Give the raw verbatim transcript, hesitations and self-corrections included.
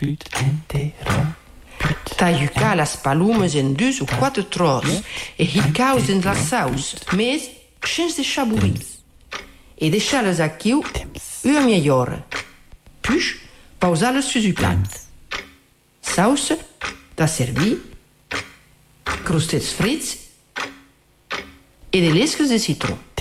put, interromput. Tajuca las palumes en dus ou quatro trossos e ricaus en la saus, mas chens de chaburis. E deixá-los aqui uma meia hora. Puis, pausá-los sur o plat. Sauce, da servir, crostets frits e de lescos de citron.